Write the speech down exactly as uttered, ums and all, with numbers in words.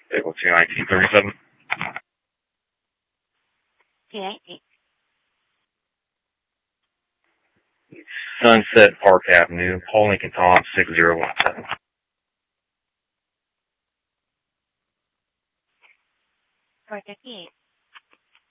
Vehicle two nineteen thirty-seven. two nineteen. Sunset Park Avenue, Paul Lincoln Tom, six zero one seven. four fifty-eight.